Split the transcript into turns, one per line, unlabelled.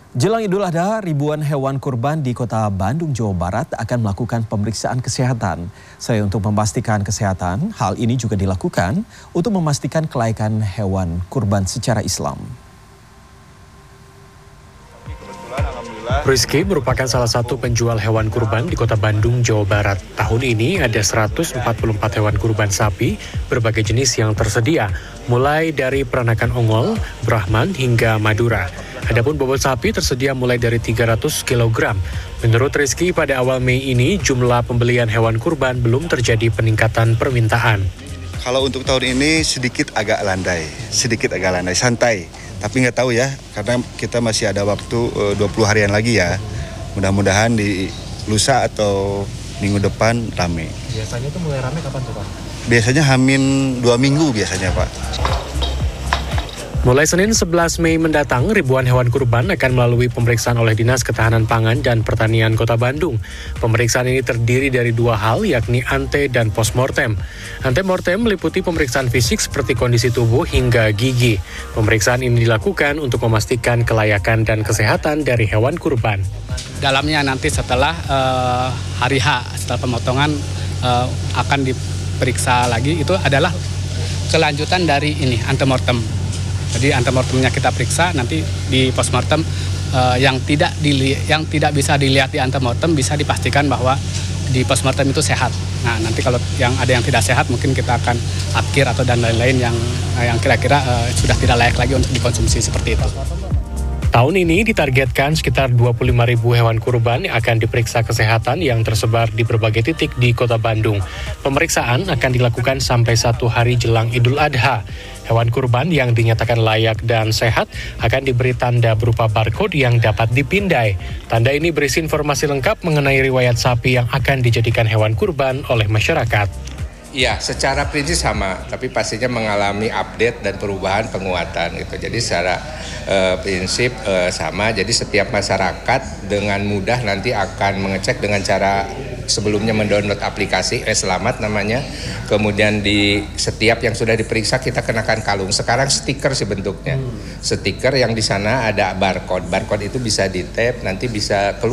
Jelang Idul Adha, ribuan hewan kurban di kota Bandung, Jawa Barat akan melakukan pemeriksaan kesehatan. Selain untuk memastikan kesehatan, hal ini juga dilakukan untuk memastikan kelayakan hewan kurban secara Islam.
Rizky merupakan salah satu penjual hewan kurban di kota Bandung, Jawa Barat. Tahun ini ada 144 hewan kurban sapi berbagai jenis yang tersedia, mulai dari peranakan Ongol, Brahman hingga Madura. Adapun bobot sapi tersedia mulai dari 300 kg. Menurut Rizky, pada awal Mei ini jumlah pembelian hewan kurban belum terjadi peningkatan permintaan.
Kalau untuk tahun ini sedikit agak landai, santai. Tapi nggak tahu ya, karena kita masih ada waktu 20 harian lagi ya. Mudah-mudahan di lusa atau minggu depan rame.
Biasanya tuh mulai rame kapan tuh Pak?
Biasanya hamin 2 minggu biasanya Pak.
Mulai Senin 11 Mei mendatang, ribuan hewan kurban akan melalui pemeriksaan oleh Dinas Ketahanan Pangan dan Pertanian Kota Bandung. Pemeriksaan ini terdiri dari 2 hal, yakni ante dan postmortem. Antemortem meliputi pemeriksaan fisik seperti kondisi tubuh hingga gigi. Pemeriksaan ini dilakukan untuk memastikan kelayakan dan kesehatan dari hewan kurban.
Dalamnya nanti setelah hari H, setelah pemotongan akan diperiksa lagi, itu adalah kelanjutan dari ini, antemortem. Jadi antemortemnya kita periksa, nanti di postmortem yang tidak bisa dilihat di antemortem bisa dipastikan bahwa di postmortem itu sehat. Nah, nanti kalau ada yang tidak sehat mungkin kita akan akhir atau dan lain-lain yang kira-kira sudah tidak layak lagi untuk dikonsumsi seperti itu.
Tahun ini ditargetkan sekitar 25.000 hewan kurban yang akan diperiksa kesehatan yang tersebar di berbagai titik di kota Bandung. Pemeriksaan akan dilakukan sampai 1 hari jelang Idul Adha. Hewan kurban yang dinyatakan layak dan sehat akan diberi tanda berupa barcode yang dapat dipindai. Tanda ini berisi informasi lengkap mengenai riwayat sapi yang akan dijadikan hewan kurban oleh masyarakat.
Ya, secara prinsip sama, tapi pastinya mengalami update dan perubahan penguatan gitu. Jadi secara prinsip sama, jadi setiap masyarakat dengan mudah nanti akan mengecek dengan cara sebelumnya mendownload aplikasi Selamat namanya. Kemudian di setiap yang sudah diperiksa kita kenakan kalung. Sekarang stiker sih bentuknya. Stiker yang di sana ada barcode. Barcode itu bisa di-tap, nanti bisa keluar